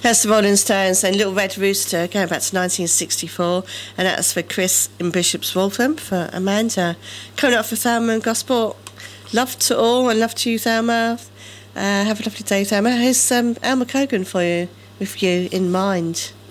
That's the Rolling Stones and Little Red Rooster, going back to 1964, and that's for Chris in Bishop's Waltham, for Amanda. Coming up for Thelma and Gosport. Love to all, and love to you, Thelma. Have a lovely day, Thelma. Here's Elmer Cogan for you, with you in mind.